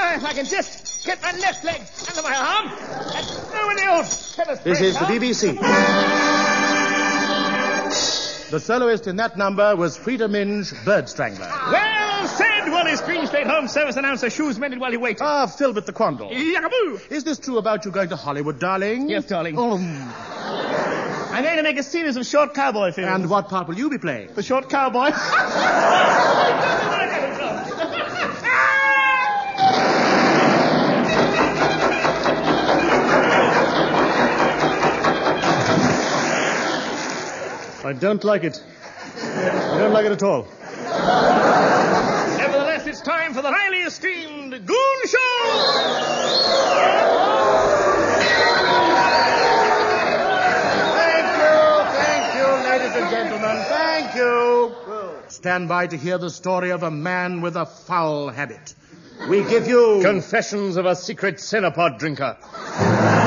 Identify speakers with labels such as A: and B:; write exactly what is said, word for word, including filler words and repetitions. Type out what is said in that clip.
A: if I can just get my left leg under my arm. That's no in the old feather's
B: This is the
A: now.
B: B B C. The soloist in that number was Frida Minge, Bird Strangler.
A: Well said, Wallace Greenstreet Home Service announcer. Shoes mended while he waited.
B: Ah, Philbert the Quandle.
A: Yakaboo!
B: Is this true about you going to Hollywood, darling?
A: Yes, darling.
B: Oh.
A: I'm going to make a series of short cowboy films.
B: And what part will you be playing?
A: The short cowboy.
B: I don't like it. I don't like it at all.
A: Nevertheless, it's time for the highly esteemed Goon Show!
B: Thank you, thank you, ladies and gentlemen, thank you. Stand by to hear the story of a man with a foul habit. We give you...
C: Confessions of a Secret Cinepod Drinker.